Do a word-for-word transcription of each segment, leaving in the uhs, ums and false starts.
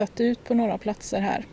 ut på några platser här.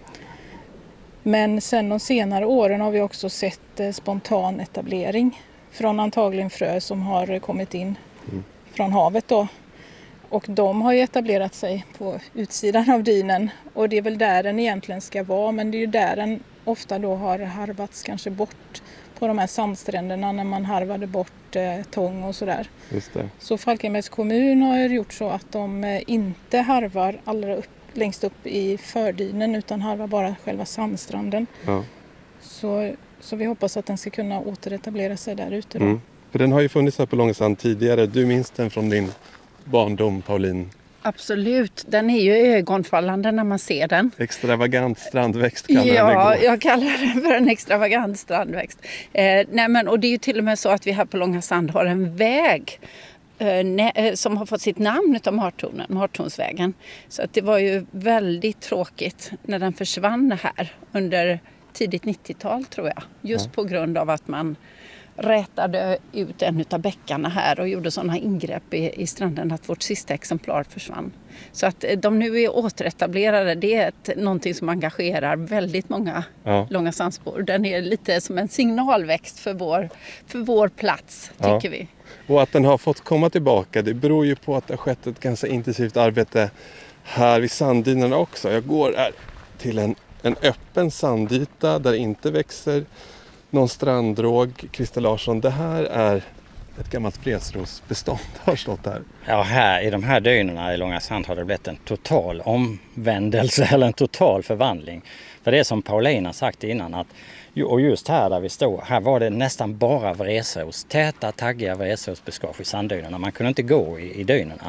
Men sen de senare åren har vi också sett eh, spontan etablering från antagligen frö som har kommit in mm. från havet då. Och de har ju etablerat sig på utsidan av dynen och det är väl där den egentligen ska vara, men det är ju där den ofta då har harvats kanske bort på de här sandstränderna när man harvade bort eh, tång och sådär. Just det. Så Falkenbergs kommun har ju gjort så att de eh, inte harvar allra upp, längst upp i fördynen utan harvar bara själva sandstranden. Ja. Så, så vi hoppas att den ska kunna återetablera sig där ute då. Mm. För den har ju funnits här på Långasand tidigare. Du minns den från din barndom, Pauline? Absolut, den är ju ögonfallande när man ser den. Extravagant strandväxt kallar ja, den det jag kallar den för en extravagant strandväxt. Eh, nej men, och det är ju till och med så att vi här på Långasand har en väg eh, nä- som har fått sitt namn av Martornen, Martornsvägen. Så att det var ju väldigt tråkigt när den försvann här under tidigt nittiotal tror jag. Just ja. På grund av att man rätade ut en av bäckarna här och gjorde sådana ingrepp i, i stranden att vårt sista exemplar försvann. Så att de nu är återetablerade, det är ett, någonting som engagerar väldigt många ja. Långasandsbor. Den är lite som en signalväxt för vår, för vår plats, tycker ja. vi. Och att den har fått komma tillbaka, det beror ju på att det har skett ett ganska intensivt arbete här vid sanddynerna också. Jag går här till en, en öppen sandyta där det inte växer någon stranddråg. Christer Larsson, det här är ett gammalt vresrosbestånd har stått här. Ja, här i de här dynerna i Långasand har det blivit en total omvändelse eller en total förvandling. För det är som Paulina sagt innan att, och just här där vi står, här var det nästan bara vresros, täta, taggiga vresrosbuskage i sanddynerna. Man kunde inte gå i, i dynerna.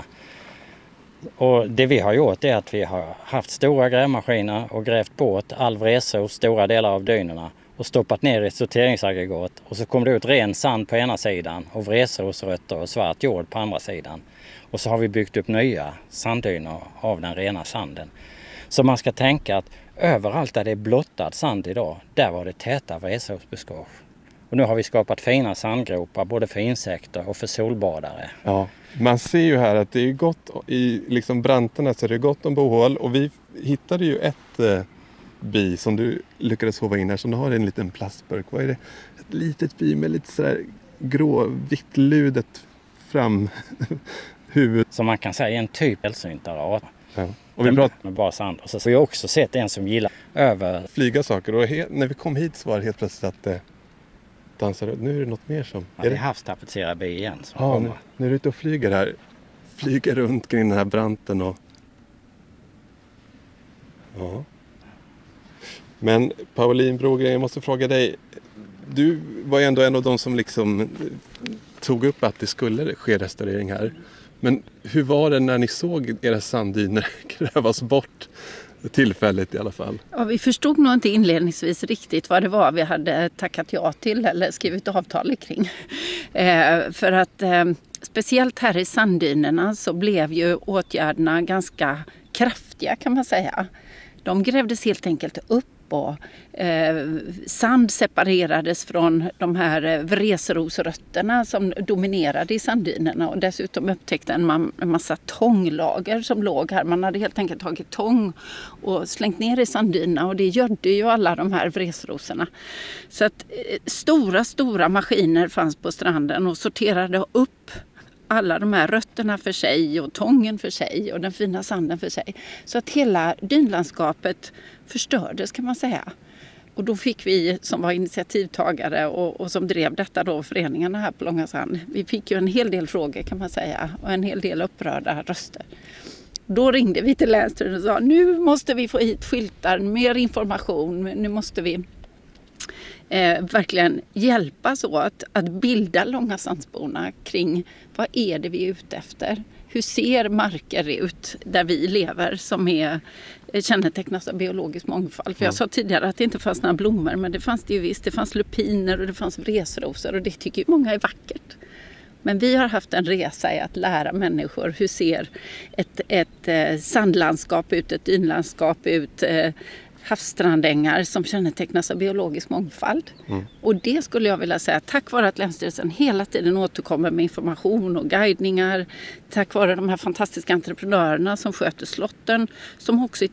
Och det vi har gjort är att vi har haft stora grävmaskiner och grävt bort all vresros, stora delar av dynerna och stoppat ner i ett sorteringsaggregat och så kom det ut ren sand på ena sidan och vresrosrötter och svart jord på andra sidan. Och så har vi byggt upp nya sanddyner av den rena sanden. Så man ska tänka att överallt där det är blottad sand idag, där var det täta vresrosbuskage. Och nu har vi skapat fina sandgropar både för insekter och för solbadare. Ja, man ser ju här att det är gott i liksom branterna så är det gott om bohål och vi hittade ju ett eh, bi som du lyckades hova in här som du har i en liten plastburk. Vad är det? Ett litet bi med lite sådär grå, vitt ludet fram huvud. Som man kan säga är en typ sällsyntare. Ja. Och vi pratar med bara sand. Och så har jag också sett en som gillar över flyga saker. Och he- när vi kom hit så var det helt plötsligt att det dansar. Nu är det något mer som... Ja, det är havstapetserade bi igen som ja, kommer. Nu, nu är du ute och flyger här. Flyger runt kring den här branten och... Ja. Men Pauline Brogren, jag måste fråga dig. Du var ju ändå en av de som liksom tog upp att det skulle ske restaurering här. Men hur var det när ni såg era sanddyner grävas bort tillfället i alla fall? Ja, vi förstod nog inte inledningsvis riktigt vad det var vi hade tackat ja till eller skrivit avtal kring. Eh, för att eh, speciellt här i sanddynerna så blev ju åtgärderna ganska kraftiga kan man säga. De grävdes helt enkelt upp och eh, sand separerades från de här vresrosrötterna som dominerade i sanddynerna och dessutom upptäckte man en massa tånglager som låg här. Man hade helt enkelt tagit tång och slängt ner i sanddynerna och det gödde ju alla de här vresrosorna. Så att eh, stora, stora maskiner fanns på stranden och sorterade upp alla de här rötterna för sig och tången för sig och den fina sanden för sig. Så att hela dynlandskapet förstördes kan man säga. Och då fick vi som var initiativtagare och, och som drev detta då, föreningarna här på Långasand. Vi fick ju en hel del frågor kan man säga och en hel del upprörda röster. Då ringde vi till länsstyrelsen och sa nu måste vi få hit skyltar, mer information, nu måste vi Eh, verkligen hjälpas åt att bilda Långasandsborna kring vad är det vi är ute efter. Hur ser marker ut där vi lever som är kännetecknas av biologisk mångfald. För jag sa tidigare att det inte fanns några blommor men det fanns det ju visst. Det fanns lupiner och det fanns vresrosor och det tycker ju många är vackert. Men vi har haft en resa i att lära människor hur ser ett, ett eh, sandlandskap ut, ett dynlandskap ut, eh, havsstrandängar som kännetecknas av biologisk mångfald. Mm. Och det skulle jag vilja säga, tack vare att Länsstyrelsen hela tiden återkommer med information och guidningar, tack vare de här fantastiska entreprenörerna som sköter slotten, som också är